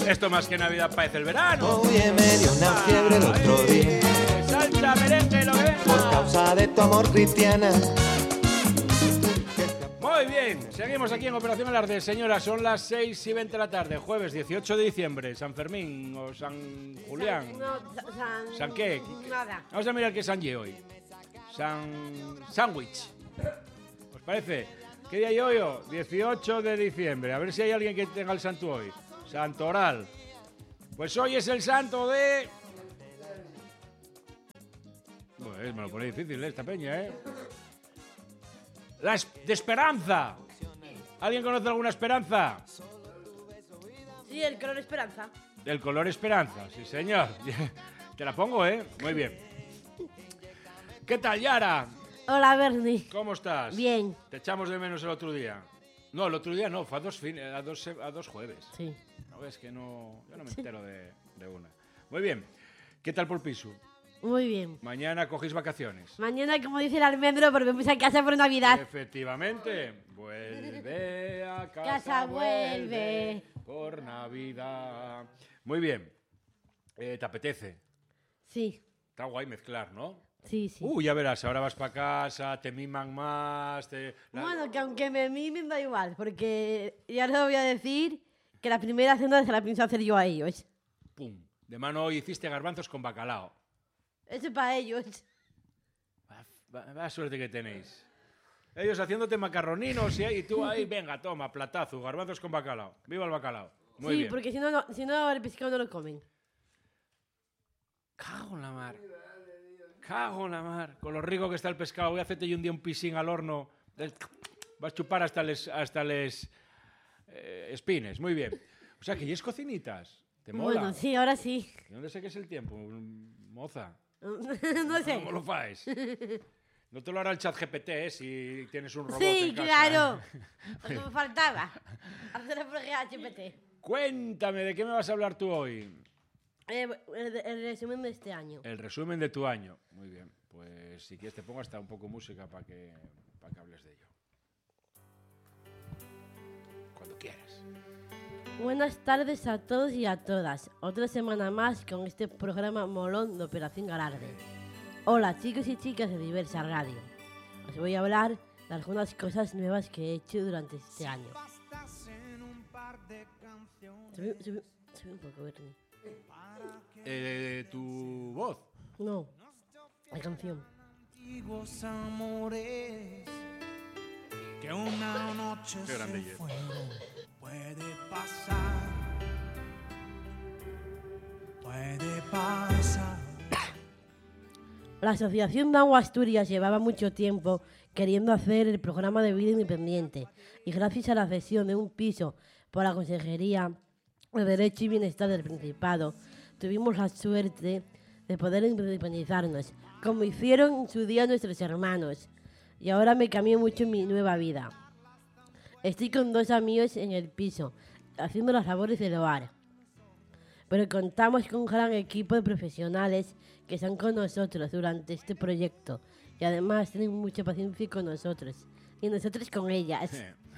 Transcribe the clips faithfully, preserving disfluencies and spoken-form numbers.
Esto más que Navidad parece el verano. Oye, me dio una fiebre el otro día. Salsa, merengue, lo que venga. Por causa de tu amor, Cristiana. Muy bien, seguimos aquí en Operación Alarde. Señora, son las seis y veinte de la tarde, jueves dieciocho de diciembre, San Fermín o San Julián. San, no, San... ¿San qué? Nada. Vamos a mirar qué San Ye hoy. San... Sándwich. ¿Os parece? ¿Qué día hay hoy? dieciocho de diciembre. A ver si hay alguien que tenga el santo hoy. Santoral. Pues hoy es el santo de... Pues me lo pone difícil, ¿eh? Esta peña, ¿eh? La es- de Esperanza. ¿Alguien conoce alguna Esperanza? Sí, el color esperanza. Del color Esperanza, sí señor. Te la pongo, ¿eh? Muy bien. ¿Qué tal, Yara? Hola, Bernie. ¿Cómo estás? Bien. Te echamos de menos el otro día. No, el otro día no, fue a dos, fin- a dos, se- a dos jueves. Sí. No, es que no, yo no me entero de, de una. Muy bien. ¿Qué tal por piso? Muy bien. Mañana cogéis vacaciones. Mañana, como dice el almendro, volvemos a casa por Navidad. Efectivamente. Vuelve a casa, Casa vuelve. por Navidad. Muy bien. Eh, ¿Te apetece? Sí, Está guay mezclar, ¿no? sí, sí. Uh, ya verás, ahora vas para casa, te miman más. Te... la- Bueno, que aunque me mimen da igual, porque ya les voy a decir que la primera cena se la pienso hacer yo a ellos. Pum. De mano hoy hiciste garbanzos con bacalao. Eso es para ellos. Va, va- va suerte que tenéis. Ellos haciéndote macarroninos y, y tú ahí, venga, toma, platazo, garbanzos con bacalao. Viva el bacalao. Muy sí, bien. porque si no, no, si no, el pescado no lo comen. Cago en la mar. Cago en la mar. Con lo rico que está el pescado. Voy a hacerte yo un día un pisín al horno. Del- Vas a chupar hasta les, hasta les eh, espines. Muy bien. O sea, que ya es cocinitas. ¿Te mola? Bueno, sí, ahora sí. ¿Y dónde sé que es el tiempo, moza? No sé. ¿Cómo lo faes? No te lo hará el chat G P T, ¿eh? Si tienes un robot Sí, en casa, claro. ¿eh? Lo que me faltaba. Hacerlo por G H P T. Cuéntame, ¿de qué me vas a hablar tú hoy? Eh, el, el resumen de este año. El resumen de tu año. Muy bien. Pues si quieres te pongo hasta un poco música para que, para que hables de ello. Cuando quieras. Buenas tardes a todos y a todas. Otra semana más con este programa molón de Operación Alarde. Hola chicos y chicas de Diversa Radio. Os voy a hablar de algunas cosas nuevas que he hecho durante este año. Sube, sube- sube un poco, Bernie. Eh, ¿Tu voz? No, la canción. Antiguos amores que una noche Qué grande se es. fueron. Puede pasar, puede pasar. La Asociación Nahua Asturias llevaba mucho tiempo queriendo hacer el programa de vida independiente y gracias a la cesión de un piso por la Consejería de Derecho y Bienestar del Principado tuvimos la suerte de poder independizarnos, como hicieron en su día nuestros hermanos. Y ahora me cambió mucho mi nueva vida. Estoy con dos amigos en el piso, haciendo las labores del hogar. Pero contamos con un gran equipo de profesionales que están con nosotros durante este proyecto y además tienen mucha paciencia con nosotros y nosotros con ellas.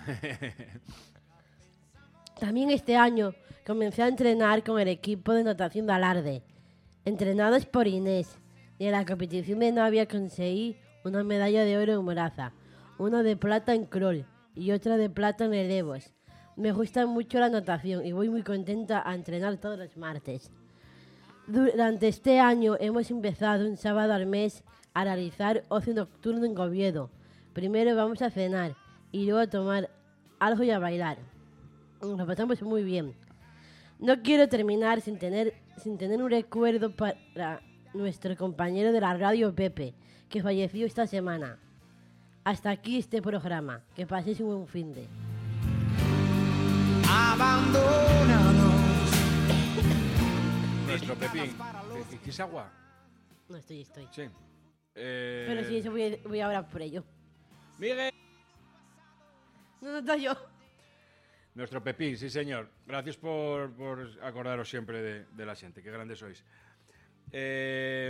También este año comencé a entrenar con el equipo de natación de Alarde, entrenados por Inés, y en la competición de Navia conseguí una medalla de oro en Moraza, una de plata en crawl y otra de plata en relevos. Me gusta mucho la natación y voy muy contenta a entrenar todos los martes. Durante este año hemos empezado un sábado al mes a realizar ocio nocturno en Oviedo. Primero vamos a cenar y luego a tomar algo y a bailar. Nos pasamos muy bien. No quiero terminar sin tener, sin tener un recuerdo para nuestro compañero de la radio Pepe, que falleció esta semana. Hasta aquí este programa. Que paséis un buen fin de... Abandónanos. Nuestro Pepín. ¿Quieres agua? No estoy, estoy. Sí. Eh, Pero sí, eso voy, voy ahora por ello. Miguel. No, no estoy yo. Nuestro Pepín, sí señor. Gracias por, por acordaros siempre de, de la gente. Qué grandes sois. Eh,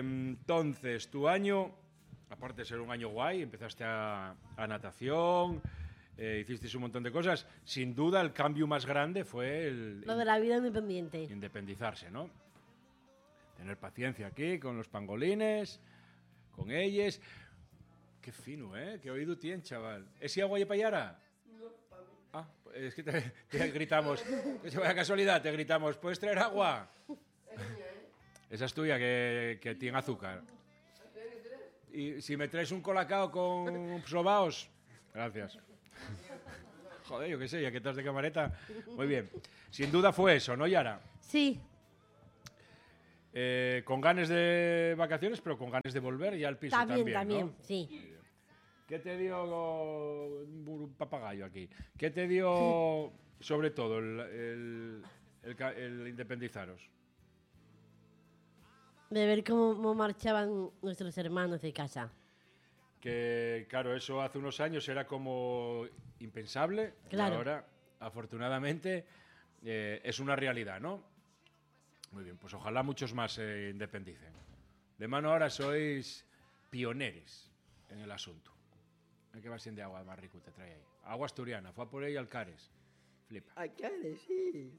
entonces, tu año, aparte de ser un año guay, empezaste a, a natación, eh, hicisteis un montón de cosas. Sin duda, el cambio más grande fue el Lo de la vida independiente. independizarse, ¿no? Tener paciencia aquí con los pangolines, con ellos. Qué fino, ¿eh? Qué oído tiene, chaval. ¿Es agua y payara? No, para mí. Ah, es que te, te gritamos. Que se vaya casualidad, te gritamos. ¿Puedes traer agua? Esa es tuya, que, que tiene azúcar. Y si me traes un colacao con sobaos. Gracias. Joder, yo qué sé, ya que estás de camareta. Muy bien. Sin duda fue eso, ¿no, Yara? Sí, Eh, con ganas de vacaciones, pero con ganas de volver ya al piso también, también, también, ¿no? sí. ¿Qué te dio un papagayo aquí? ¿Qué te dio sobre todo el, el, el ca- el independizaros? De ver cómo marchaban nuestros hermanos de casa. Que claro, eso hace unos años era como impensable Claro. y ahora, afortunadamente, eh, es una realidad, ¿no? Muy bien, pues ojalá muchos más se independicen. De mano ahora sois pioneros en el asunto. ¿Qué va siendo de agua más rico te trae ahí? Agua asturiana, fue a por ella al Cares. Flipa. Alcalde, sí.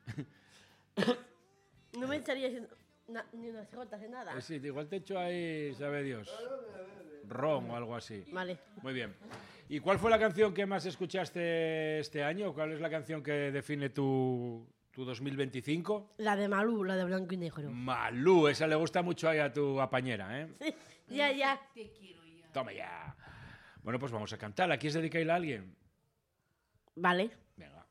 No me echarías na- ni unas gotas de nada. Eh, sí, igual te echo ahí, sabe Dios, ron o algo así. Vale. Muy bien. ¿Y cuál fue la canción que más escuchaste este año? ¿Cuál es la canción que define tu, tu dos mil veinticinco? La de Malú, la de blanco y negro. Malú, esa le gusta mucho ahí a tu apañera, ¿eh? Ya, ya. Toma ya. Bueno, pues vamos a cantarla. ¿Quieres dedicarla a alguien? Vale. Venga.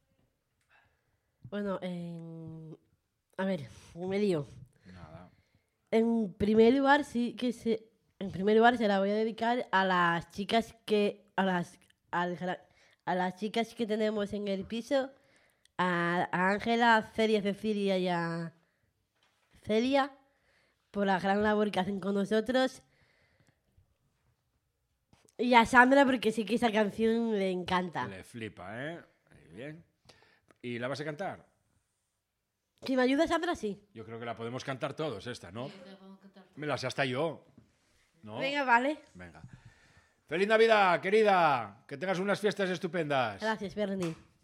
Bueno, en... a ver, me lío. Nada. En primer lugar, sí que se... En primer lugar, se la voy a dedicar a las chicas que... A las, al gra- a las chicas que tenemos en el piso. A a Ángela, a Celia, Cecilia y a Celia. Por la gran labor que hacen con nosotros. Y a Sandra, porque sí que esa canción le encanta. Le flipa, ¿eh? Muy bien. ¿Y la vas a cantar? Si me ayuda Sandra, sí. Yo creo que la podemos cantar todos, esta, ¿no? Me la sé hasta yo. ¿No? Venga, vale. Venga. ¡Feliz Navidad, querida! Que tengas unas fiestas estupendas. Gracias, Bernie.